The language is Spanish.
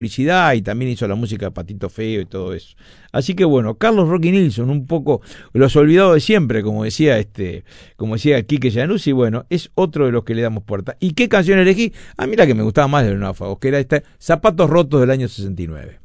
publicidad y también hizo la música de Patito Feo y todo eso. Así que bueno, Carlos Rocky Nilsson, un poco los olvidados de siempre, como decía Quique Januzzi, bueno, es otro de los que le damos puerta. ¿Y qué canción elegí? A mí la que me gustaba más de los Náufragos, que era esta Zapatos Rotos del año 69.